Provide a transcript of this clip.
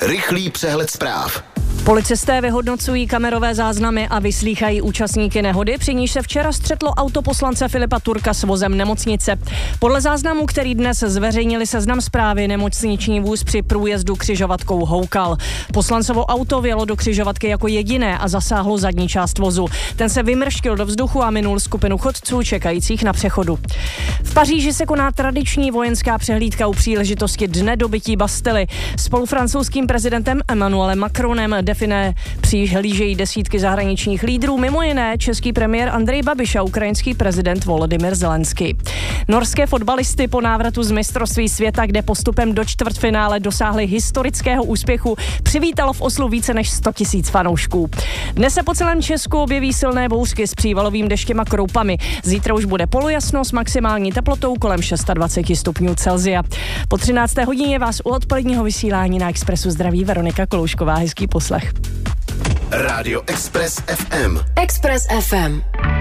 Rychlý přehled zpráv. Policisté vyhodnocují kamerové záznamy a vyslýchají účastníky nehody, při níž se včera střetlo auto poslance Filipa Turka s vozem nemocnice. Podle záznamu, který dnes zveřejnili Seznam Zprávy, nemocniční vůz při průjezdu křižovatkou houkal. Poslancovo auto vjelo do křižovatky jako jediné a zasáhlo zadní část vozu. Ten se vymrštil do vzduchu a minul skupinu chodců čekajících na přechodu. V Paříži se koná tradiční vojenská přehlídka u příležitosti Dne dobytí Bastily. Spolu francouzským prezidentem Emmanuelem Macronem přihlížejí desítky zahraničních lídrů, mimo jiné český premiér Andrej Babiš a ukrajinský prezident Volodymyr Zelenský. Norské fotbalisty po návratu z mistrovství světa, kde postupem do čtvrtfinále dosáhli historického úspěchu, přivítalo v Oslu více než 100 000 fanoušků. Dnes se po celém Česku objeví silné bouřky s přívalovým deštěm a kroupami. Zítra už bude polojasno s maximální teplotou kolem 26 stupňů Celsia. Po 13. hodině vás u odpoledního vysílání na Expressu zdraví Veronika Koloušková. Hezký poslech. Rádio Express FM. Express FM.